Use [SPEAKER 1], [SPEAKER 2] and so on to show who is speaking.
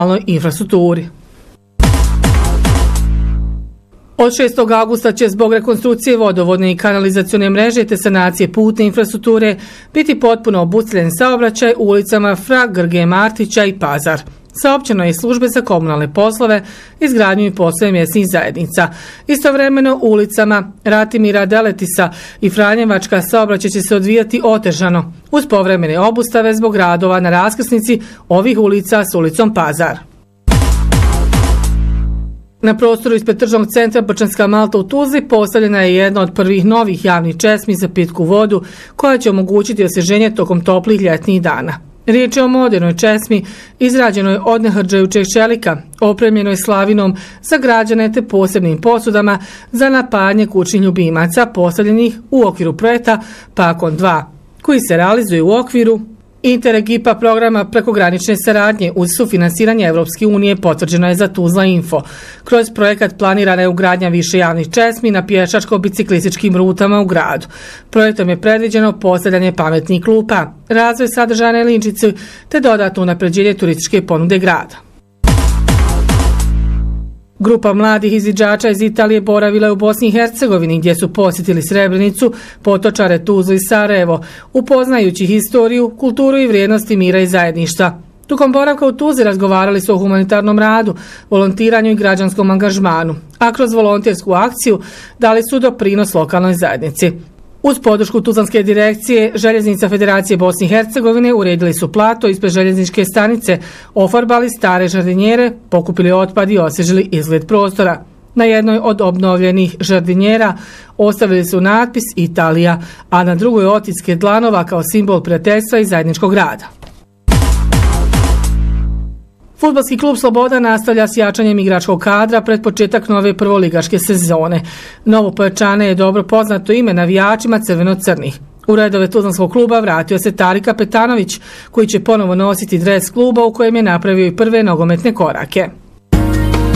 [SPEAKER 1] infrastrukturi. Od 6. augusta će zbog rekonstrukcije vodovodne i kanalizacione mreže te sanacije putne infrastrukture biti potpuno obustavljen saobraćaj u ulicama Fra Grge Martića i Pazar. Saopćeno je službe za komunalne poslove, izgradnju i poslove mjesnih zajednica. Istovremeno u ulicama Ratimira Deletisa i Franjevačka saobraćaj će se odvijati otežano, uz povremene obustave zbog radova na raskrsnici ovih ulica s ulicom Pazar. Na prostoru ispred tržnog centra Brčanska Malta u Tuzli postavljena je jedna od prvih novih javnih česmi za pitku vodu koja će omogućiti osvježenje tokom toplih ljetnih dana. Riječ je o modernoj česmi, izrađenoj od nehrđajućeg čelika, opremljenoj slavinom za građane te posebnim posudama za napajanje kućnih ljubimaca postavljenih u okviru projekta Pakon 2, koji se realizuje u okviru Interegipa programa prekogranične saradnje uz sufinansiranje Evropske unije potvrđeno je za Tuzla Info. Kroz projekat planirana je ugradnja više javnih česmi na pješačko-biciklističkim rutama u gradu. Projektom je predviđeno postavljanje pametnih klupa, razvoj sadržajne linčice te dodatno unapređenje turističke ponude grada. Grupa mladih izviđača iz Italije boravila je u Bosni i Hercegovini gdje su posjetili Srebrenicu, Potočare, Tuzlu i Sarajevo, upoznajući historiju, kulturu i vrijednosti mira i zajedništva. Tokom boravka u Tuzli razgovarali su o humanitarnom radu, volontiranju i građanskom angažmanu, a kroz volontersku akciju dali su doprinos lokalnoj zajednici. Uz podršku Tuzlanske direkcije, Željeznica Federacije Bosne i Hercegovine uredili su plato ispred željezničke stanice, ofarbali stare žardinjere, pokupili otpad i osvježili izgled prostora. Na jednoj od obnovljenih žardinjera ostavili su natpis Italija, a na drugoj otiske dlanova kao simbol prijateljstva i zajedničkog rada. Fudbalski klub Sloboda nastavlja s jačanjem igračkog kadra pred početak nove prvoligaške sezone. Novo pojačanje je dobro poznato ime navijačima crveno-crnih. U redove Tuzlanskog kluba vratio se Tarik Kapetanović, koji će ponovo nositi dres kluba u kojem je napravio i prve nogometne korake.